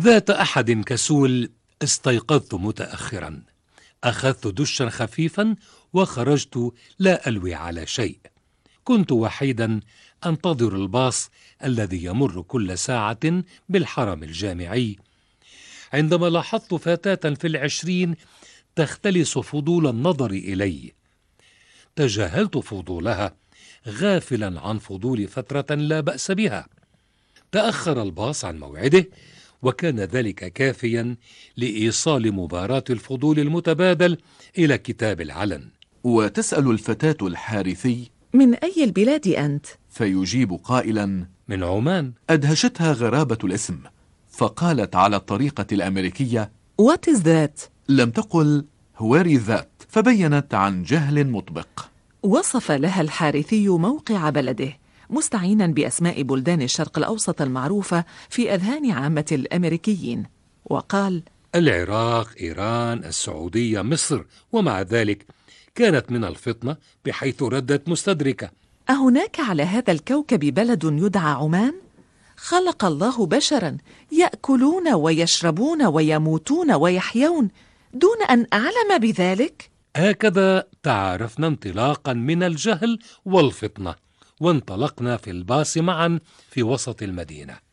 ذات أحد كسول استيقظت متأخرا، أخذت دشا خفيفا وخرجت لا ألوي على شيء. كنت وحيدا أنتظر الباص الذي يمر كل ساعة بالحرم الجامعي، عندما لاحظت فتاة في العشرين تختلس فضول النظر إلي. تجاهلت فضولها غافلا عن فضول فترة لا بأس بها. تأخر الباص عن موعده، وكان ذلك كافيا لإيصال مباراة الفضول المتبادل إلى كتاب العلن. وتسأل الفتاة الحارثي: من أي البلاد أنت؟ فيجيب قائلا: من عمان. أدهشتها غرابة الاسم، فقالت على الطريقة الأمريكية: What is that؟ لم تقل where is that، فبينت عن جهل مطبق. وصف لها الحارثي موقع بلده مستعينا بأسماء بلدان الشرق الأوسط المعروفة في أذهان عامة الأمريكيين، وقال: العراق، إيران، السعودية، مصر. ومع ذلك كانت من الفطنة بحيث ردت مستدركة: أهناك على هذا الكوكب بلد يدعى عمان؟ خلق الله بشرا يأكلون ويشربون ويموتون ويحيون دون أن أعلم بذلك؟ هكذا تعارفنا انطلاقا من الجهل والفطنة، وانطلقنا في الباص معا في وسط المدينة.